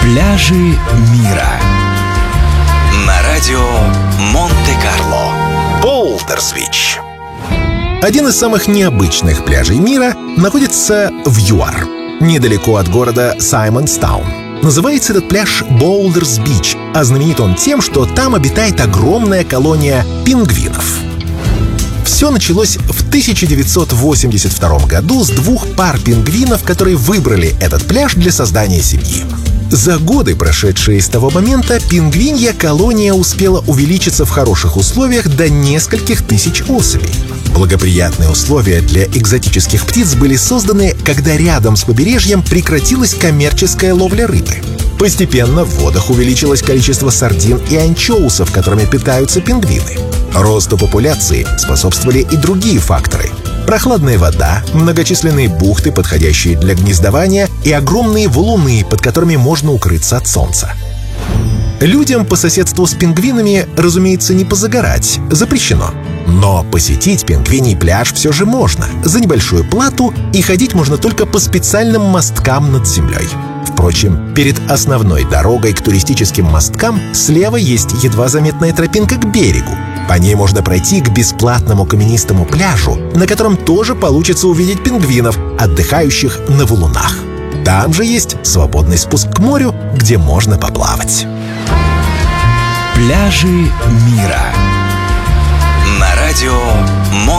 Пляжи мира на радио Монте-Карло. Болдерс-Бич. Один из самых необычных пляжей мира находится в ЮАР, недалеко от города Саймонстаун. Называется этот пляж Болдерс-Бич, а знаменит он тем, что там обитает огромная колония пингвинов. Все началось в 1982 году с двух пар пингвинов, которые выбрали этот пляж для создания семьи. За годы, прошедшие с того момента, пингвинья колония успела увеличиться в хороших условиях до нескольких тысяч особей. Благоприятные условия для экзотических птиц были созданы, когда рядом с побережьем прекратилась коммерческая ловля рыбы. Постепенно в водах увеличилось количество сардин и анчоусов, которыми питаются пингвины. Росту популяции способствовали и другие факторы. Прохладная вода, многочисленные бухты, подходящие для гнездования, и огромные валуны, под которыми можно укрыться от солнца. Людям по соседству с пингвинами, разумеется, не позагорать, запрещено. Но посетить пингвиний пляж все же можно, за небольшую плату, и ходить можно только по специальным мосткам над землей. Впрочем, перед основной дорогой к туристическим мосткам слева есть едва заметная тропинка к берегу. По ней можно пройти к бесплатному каменистому пляжу, на котором тоже получится увидеть пингвинов, отдыхающих на валунах. Там же есть свободный спуск к морю, где можно поплавать. Пляжи мира на радио